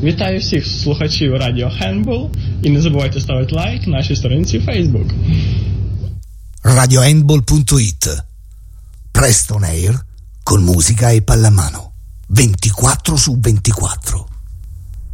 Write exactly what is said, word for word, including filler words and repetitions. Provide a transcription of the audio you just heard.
Вітаю всіх слухачів Радіо Handball і не забувайте ставити лайк нашій сторінці Facebook. radio handball punto it. Presto on air con musica e pallamano. ventiquattro su ventiquattro.